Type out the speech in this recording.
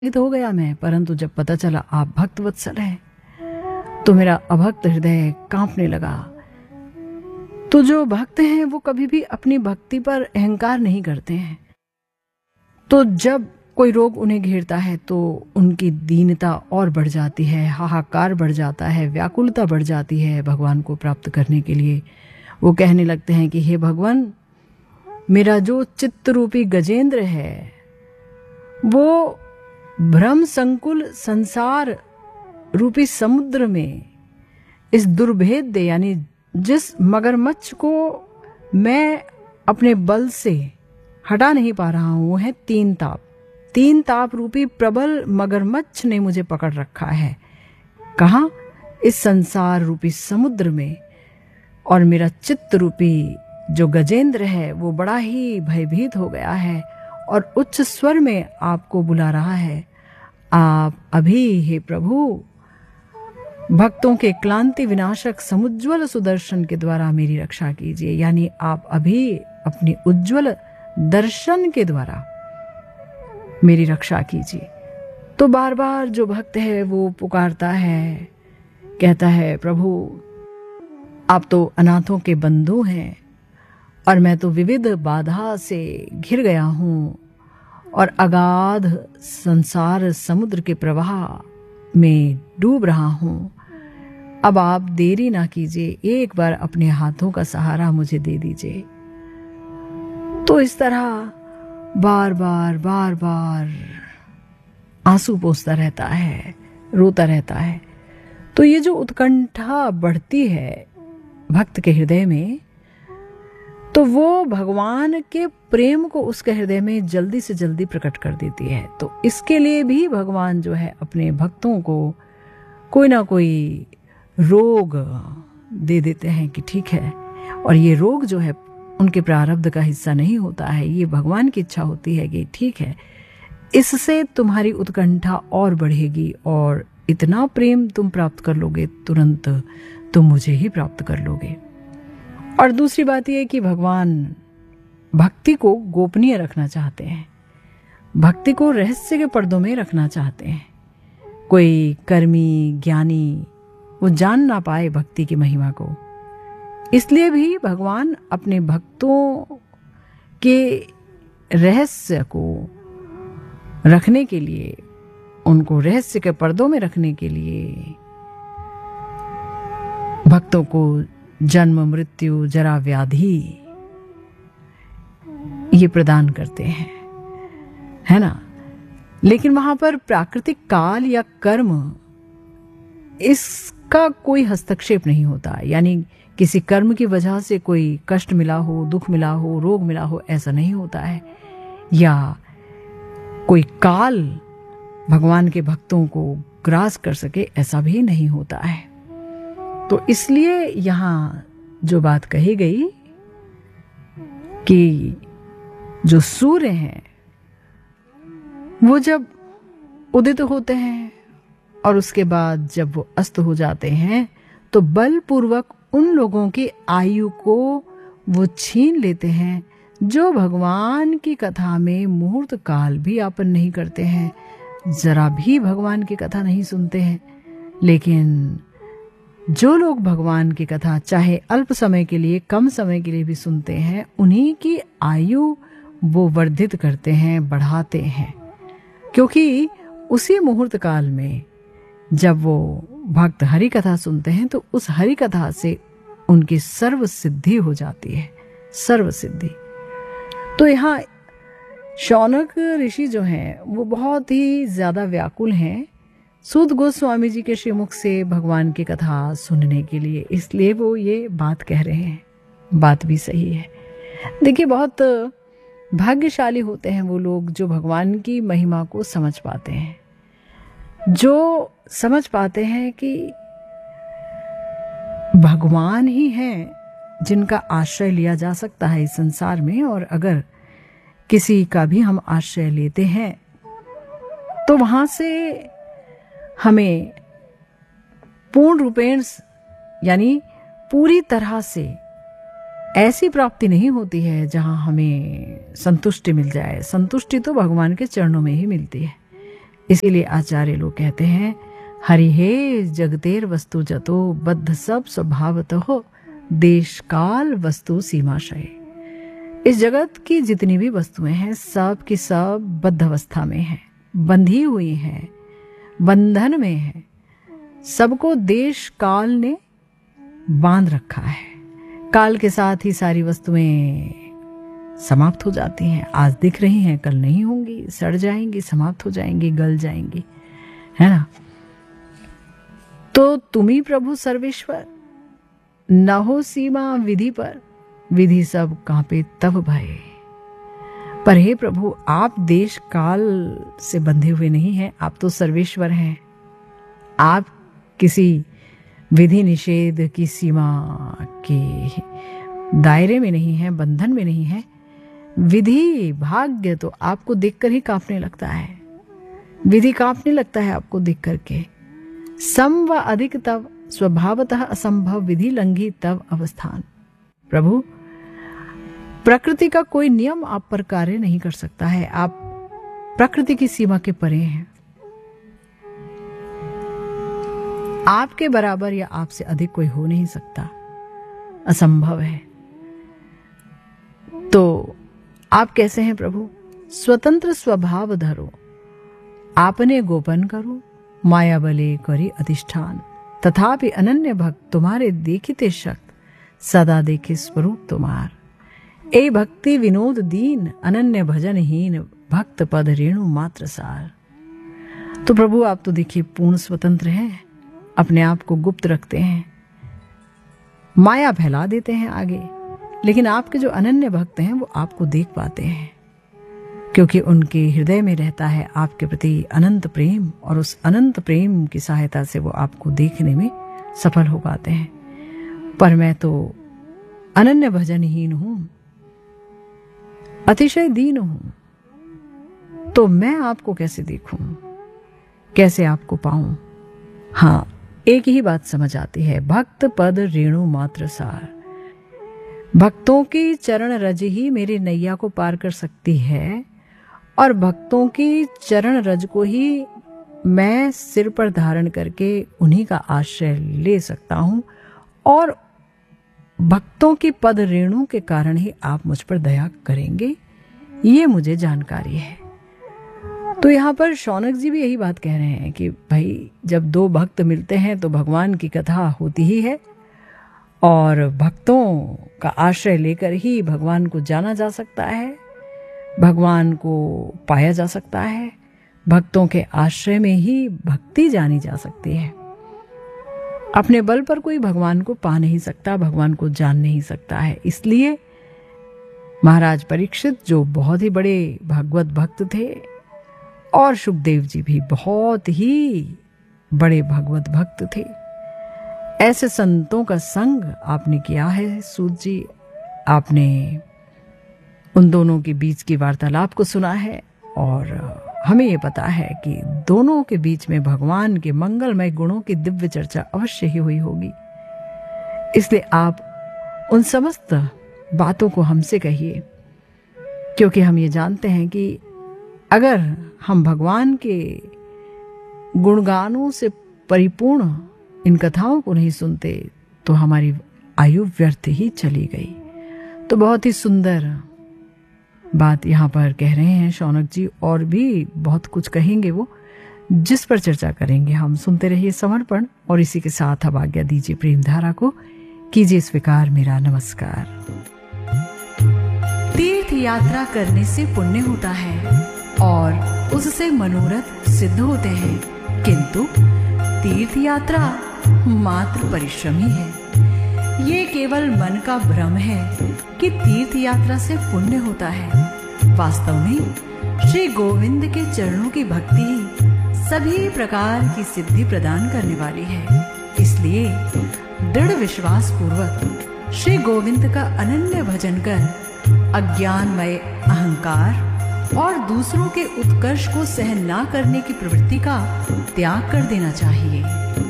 हो गया मैं, परंतु जब पता चला आप भक्त वत्सल हैं तो मेरा अभक्त हृदय कांपने लगा। तो जो भक्त हैं वो कभी भी अपनी भक्ति पर अहंकार नहीं करते हैं। तो जब कोई रोग उन्हें घेरता है तो उनकी दीनता और बढ़ जाती है, हाहाकार बढ़ जाता है, व्याकुलता बढ़ जाती है भगवान को प्राप्त करने के लिए। वो कहने लगते हैं कि हे भगवान, मेरा जो चित्त रूपी गजेंद्र है वो भ्रम संकुल संसार रूपी समुद्र में इस दुर्भेद्य यानी जिस मगरमच्छ को मैं अपने बल से हटा नहीं पा रहा हूं, वो है तीन ताप रूपी प्रबल मगरमच्छ ने मुझे पकड़ रखा है। कहाँ? इस संसार रूपी समुद्र में। और मेरा चित्त रूपी जो गजेंद्र है वो बड़ा ही भयभीत हो गया है और उच्च स्वर में आपको बुला रहा है। आप अभी हे प्रभु भक्तों के क्लांति विनाशक समुज्वल सुदर्शन के द्वारा मेरी रक्षा कीजिए, यानी आप अभी अपनी उज्जवल दर्शन के द्वारा मेरी रक्षा कीजिए। तो बार बार जो भक्त है वो पुकारता है, कहता है प्रभु आप तो अनाथों के बंधु हैं और मैं तो विविध बाधा से घिर गया हूं और अगाध संसार समुद्र के प्रवाह में डूब रहा हूं। अब आप देरी ना कीजिए, एक बार अपने हाथों का सहारा मुझे दे दीजिए। तो इस तरह बार बार आंसू पोंछता रहता है, रोता रहता है। तो ये जो उत्कंठा बढ़ती है भक्त के हृदय में, तो वो भगवान के प्रेम को उसके हृदय में जल्दी से जल्दी प्रकट कर देती है। तो इसके लिए भी भगवान जो है अपने भक्तों को कोई ना कोई रोग दे देते हैं कि ठीक है। और ये रोग जो है उनके प्रारब्ध का हिस्सा नहीं होता है, ये भगवान की इच्छा होती है कि ठीक है, इससे तुम्हारी उत्कंठा और बढ़ेगी और इतना प्रेम तुम प्राप्त कर लोगे, तुरंत तुम मुझे ही प्राप्त कर लोगे। और दूसरी बात यह कि भगवान भक्ति को गोपनीय रखना चाहते हैं, भक्ति को रहस्य के पर्दों में रखना चाहते हैं। कोई कर्मी ज्ञानी वो जान ना पाए भक्ति की महिमा को। इसलिए भी भगवान अपने भक्तों के रहस्य को रखने के लिए, उनको रहस्य के पर्दों में रखने के लिए भक्तों को जन्म मृत्यु जरा व्याधि ये प्रदान करते हैं, है ना। लेकिन वहां पर प्राकृतिक काल या कर्म इसका कोई हस्तक्षेप नहीं होता। यानी किसी कर्म की वजह से कोई कष्ट मिला हो, दुख मिला हो, रोग मिला हो, ऐसा नहीं होता है। या कोई काल भगवान के भक्तों को ग्रास कर सके, ऐसा भी नहीं होता है। तो इसलिए यहां जो बात कही गई कि जो सूर्य हैं वो जब उदित होते हैं और उसके बाद जब वो अस्त हो जाते हैं तो बलपूर्वक उन लोगों की आयु को वो छीन लेते हैं जो भगवान की कथा में मुहूर्त काल भी यापन नहीं करते हैं, जरा भी भगवान की कथा नहीं सुनते हैं। लेकिन जो लोग भगवान की कथा चाहे अल्प समय के लिए, कम समय के लिए भी सुनते हैं, उन्हीं की आयु वो वर्धित करते हैं, बढ़ाते हैं। क्योंकि उसी मुहूर्त काल में जब वो भक्त हरि कथा सुनते हैं तो उस हरि कथा से उनकी सर्व सिद्धि हो जाती है, सर्व सिद्धि। तो यहाँ शौनक ऋषि जो हैं वो बहुत ही ज्यादा व्याकुल हैं सूत गोस्वामी जी के श्रीमुख से भगवान की कथा सुनने के लिए, इसलिए वो ये बात कह रहे हैं। बात भी सही है। देखिए, बहुत भाग्यशाली होते हैं वो लोग जो भगवान की महिमा को समझ पाते हैं, जो समझ पाते हैं कि भगवान ही हैं जिनका आश्रय लिया जा सकता है इस संसार में। और अगर किसी का भी हम आश्रय लेते हैं तो वहां से हमें पूर्ण रूपेण यानी पूरी तरह से ऐसी प्राप्ति नहीं होती है जहां हमें संतुष्टि मिल जाए। संतुष्टि तो भगवान के चरणों में ही मिलती है। इसीलिए आचार्य लोग कहते हैं, हरिहे जगतेर वस्तु जतो बद्ध सब स्वभावत हो देश काल वस्तु सीमाशय। इस जगत की जितनी भी वस्तुएं हैं सब की सब बद्ध अवस्था में हैं, बंधी हुई हैं, बंधन में है। सबको देश काल ने बांध रखा है। काल के साथ ही सारी वस्तुएं समाप्त हो जाती हैं। आज दिख रही हैं, कल नहीं होंगी, सड़ जाएंगी, समाप्त हो जाएंगी, गल जाएंगी, है ना। तो तुम ही प्रभु सर्वेश्वर, न हो सीमा विधि पर, विधि सब कांपे तब भय। पर हे प्रभु, आप देश काल से बंधे हुए नहीं हैं, आप तो सर्वेश्वर हैं। आप किसी विधि निषेध की सीमा के दायरे में नहीं है, बंधन में नहीं है। विधि भाग्य तो आपको देखकर ही कांपने लगता है, विधि कांपने लगता है आपको देख करके। सम व अधिक तव स्वभावतः असंभव विधि लंघी तव अवस्थान। प्रभु, प्रकृति का कोई नियम आप पर कार्य नहीं कर सकता है। आप प्रकृति की सीमा के परे हैं। आपके बराबर या आपसे अधिक कोई हो नहीं सकता, असंभव है। तो आप कैसे हैं प्रभु? स्वतंत्र स्वभाव धरो, आपने गोपन करो, माया बले करी अधिष्ठान। तथापि अनन्य भक्त तुम्हारे देखिते शक्त, सदा देखे स्वरूप तुम्हार। ए भक्ति विनोद दीन, अनन्य भजनहीन, भक्त पद रेणु मात्र सार। तो प्रभु आप तो देखिए पूर्ण स्वतंत्र हैं, अपने आप को गुप्त रखते हैं, माया फैला देते हैं आगे, लेकिन आपके जो अनन्य भक्त हैं वो आपको देख पाते हैं, क्योंकि उनके हृदय में रहता है आपके प्रति अनंत प्रेम, और उस अनंत प्रेम की सहायता से वो आपको देखने में सफल हो पाते हैं। पर मैं तो अनन्य भजनहीन हूं, अतिशय दीन हूं, तो मैं आपको कैसे देखूं, कैसे आपको पाऊं? हाँ, एक ही बात समझ आती है, भक्त पद रेणु मात्र सार। भक्तों की चरण रज ही मेरी नैया को पार कर सकती है, और भक्तों की चरण रज को ही मैं सिर पर धारण करके उन्हीं का आश्रय ले सकता हूं, और भक्तों की पद रेणु के कारण ही आप मुझ पर दया करेंगे, ये मुझे जानकारी है। तो यहाँ पर शौनक जी भी यही बात कह रहे हैं कि भाई जब दो भक्त मिलते हैं तो भगवान की कथा होती ही है, और भक्तों का आश्रय लेकर ही भगवान को जाना जा सकता है, भगवान को पाया जा सकता है। भक्तों के आश्रय में ही भक्ति जानी जा सकती है। अपने बल पर कोई भगवान को पा नहीं सकता, भगवान को जान नहीं सकता है। इसलिए महाराज परीक्षित जो बहुत ही बड़े भागवत भक्त थे, और सुखदेव जी भी बहुत ही बड़े भागवत भक्त थे, ऐसे संतों का संग आपने किया है सूत जी। आपने उन दोनों के बीच की वार्तालाप को सुना है, और हमें ये पता है कि दोनों के बीच में भगवान के मंगलमय गुणों की दिव्य चर्चा अवश्य ही हुई होगी। इसलिए आप उन समस्त बातों को हमसे कहिए, क्योंकि हम ये जानते हैं कि अगर हम भगवान के गुणगानों से परिपूर्ण इन कथाओं को नहीं सुनते तो हमारी आयु व्यर्थ ही चली गई। तो बहुत ही सुंदर बात यहाँ पर कह रहे हैं शौनक जी, और भी बहुत कुछ कहेंगे वो, जिस पर चर्चा करेंगे हम। सुनते रहिए समर्पण, और इसी के साथ अब आज्ञा दीजिए प्रेम धारा को, कीजिए स्वीकार मेरा नमस्कार। तीर्थ यात्रा करने से पुण्य होता है और उससे मनोरथ सिद्ध होते हैं, किंतु तीर्थ यात्रा मात्र परिश्रम ही है। ये केवल मन का भ्रम है कि तीर्थ यात्रा से पुण्य होता है। वास्तव में श्री गोविंद के चरणों की भक्ति सभी प्रकार की सिद्धि प्रदान करने वाली है। इसलिए दृढ़ विश्वास पूर्वक श्री गोविंद का अनन्य भजन कर अज्ञानमय अहंकार और दूसरों के उत्कर्ष को सहन ना करने की प्रवृत्ति का त्याग कर देना चाहिए।